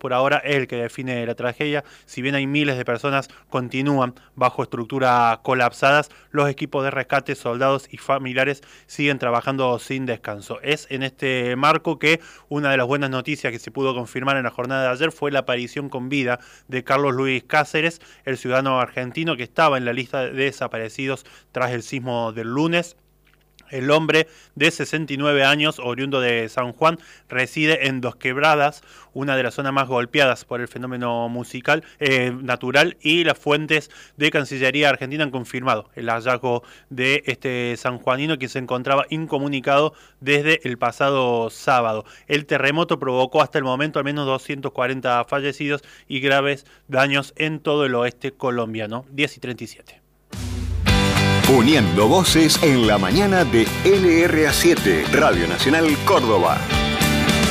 por ahora es el que define la tragedia. Si bien hay miles de personas continúan bajo estructuras colapsadas, los equipos de rescate, soldados y familiares siguen trabajando sin descanso. Es en este marco que una de las buenas noticias que se pudo confirmar en la jornada de ayer fue la aparición con vida de Carlos Luis Cáceres, el ciudadano argentino que estaba en la lista de desaparecidos tras el sismo del lunes. El hombre de 69 años, oriundo de San Juan, reside en Dos Quebradas, una de las zonas más golpeadas por el fenómeno musical natural, y las fuentes de Cancillería Argentina han confirmado el hallazgo de este sanjuanino, que se encontraba incomunicado desde el pasado sábado. El terremoto provocó hasta el momento al menos 240 fallecidos y graves daños en todo el oeste colombiano. 10:37. Uniendo voces en la mañana de LRA7, Radio Nacional Córdoba.